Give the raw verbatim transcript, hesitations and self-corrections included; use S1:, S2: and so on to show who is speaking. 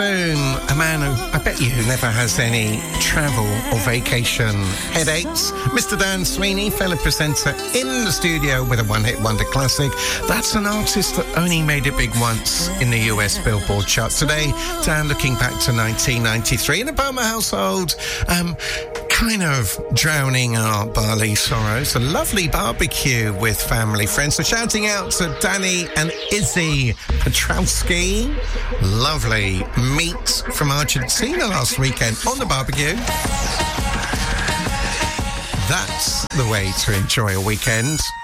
S1: A man who, I bet you, never has any travel or vacation headaches. Mister Dan Sweeney, fellow presenter in the studio with a one-hit wonder classic. That's an artist that only made it big once in the U S Billboard chart. Today, Dan looking back to nineteen ninety-three in a Palmer household, um, kind of drowning our barley sorrows. A lovely barbecue with family friends. So shouting out to Danny and Izzy Petrowski. Lovely meat from Argentina last weekend on the barbecue. That's the way to enjoy a weekend.